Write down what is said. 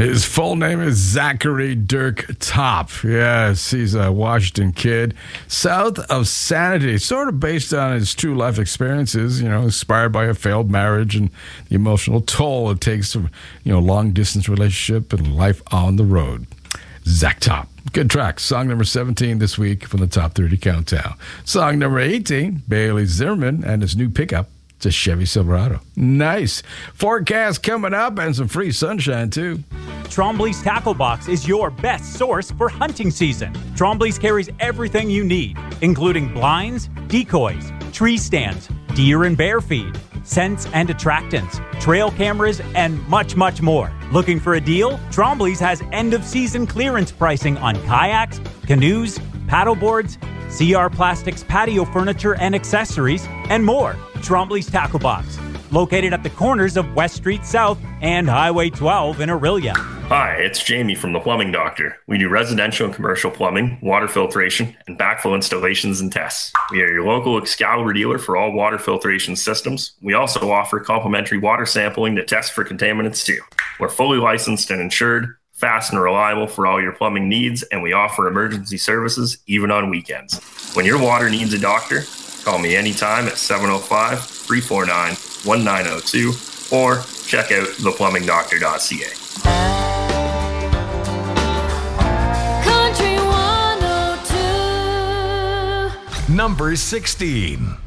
His full name is Zachary Dirk Top. Yes, he's a Washington kid, south of Sanity, sort of based on his true life experiences, inspired by a failed marriage and the emotional toll it takes from, long distance relationship and life on the road. Zach Top. Good track. Song number 17 this week from the Top 30 Countdown. Song number 18, Bailey Zimmerman and his new pickup. It's a Chevy Silverado. Nice. Forecast coming up and some free sunshine, too. Trombley's Tackle Box is your best source for hunting season. Trombley's carries everything you need, including blinds, decoys, tree stands, deer and bear feed, scents and attractants, trail cameras, and much, much more. Looking for a deal? Trombley's has end-of-season clearance pricing on kayaks, canoes, paddleboards, CR Plastics patio furniture and accessories, and more. Trombley's Tackle Box, located at the corners of West Street South and Highway 12 in Orillia. Hi, it's Jamie from The Plumbing Doctor. We do residential and commercial plumbing, water filtration, and backflow installations and tests. We are your local Excalibur dealer for all water filtration systems. We also offer complimentary water sampling to test for contaminants too. We're fully licensed and insured, fast and reliable for all your plumbing needs, and we offer emergency services even on weekends. When your water needs a doctor, call me anytime at 705-349-1902 or check out theplumbingdoctor.ca. Country 102. Number 16.